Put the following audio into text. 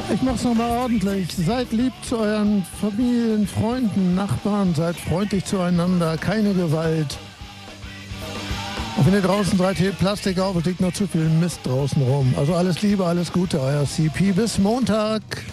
Ich mach's nochmal ordentlich. Seid lieb zu euren Familien, Freunden, Nachbarn. Seid freundlich zueinander. Keine Gewalt. Und wenn ihr draußen seid, hebt Plastik auf. Es liegt noch zu viel Mist draußen rum. Also alles Liebe, alles Gute, euer CP. Bis Montag.